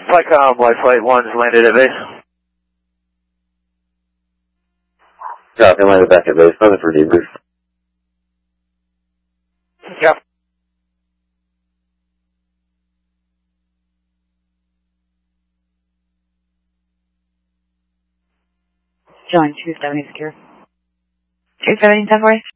Flightcom, White Flight 1's landed at base. Copy, landed back at base. Nothing for debrief. Yep. Join 270 secure. 270, 10 for you.